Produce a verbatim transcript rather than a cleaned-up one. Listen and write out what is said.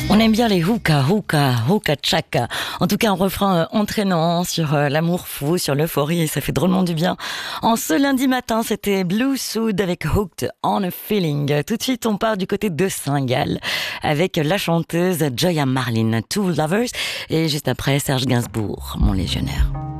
On aime bien les hookah, hookah, hookah chaka. En tout cas, un refrain euh, entraînant sur euh, l'amour fou, sur l'euphorie, et ça fait drôlement du bien. En ce lundi matin, c'était Blue Sood avec Hooked on a Feeling. Tout de suite, on part du côté de Saint-Gall avec la chanteuse Joya Marlin, Two Lovers, et juste après, Serge Gainsbourg, mon légionnaire.